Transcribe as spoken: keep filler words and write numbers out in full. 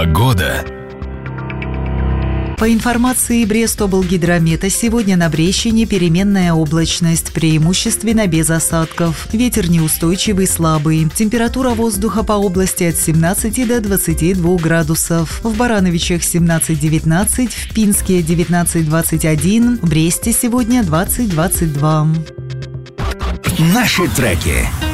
Погода. По информации Брест-облгидромета, сегодня на Брещине переменная облачность, преимущественно без осадков. Ветер неустойчивый, слабый. Температура воздуха по области от семнадцати до двадцати двух градусов. В Барановичах семнадцать девятнадцать, в Пинске девятнадцать двадцать один, в Бресте сегодня двадцать двадцать два. Наши треки.